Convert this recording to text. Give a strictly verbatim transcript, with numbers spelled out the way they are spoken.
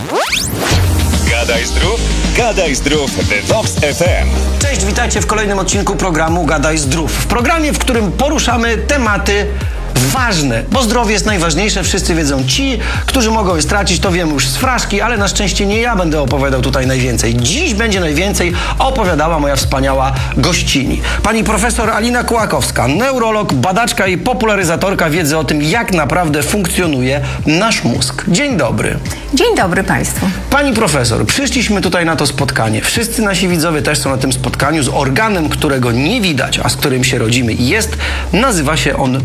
Gadaj Zdrów, Gadaj Zdrów w Vox F M. Cześć, witajcie w kolejnym odcinku programu Gadaj Zdrów. W programie, w którym poruszamy tematy ważne, bo zdrowie jest najważniejsze, wszyscy wiedzą. Ci, którzy mogą je stracić, to wiem już z fraszki, ale na szczęście nie ja będę opowiadał tutaj najwięcej. Dziś będzie najwięcej opowiadała moja wspaniała gościni. Pani profesor Alina Kułakowska, neurolog, badaczka i popularyzatorka wiedzy o tym, jak naprawdę funkcjonuje nasz mózg. Dzień dobry. Dzień dobry Państwu. Pani profesor, przyszliśmy tutaj na to spotkanie. Wszyscy nasi widzowie też są na tym spotkaniu z organem, którego nie widać, a z którym się rodzimy. Jest, nazywa się on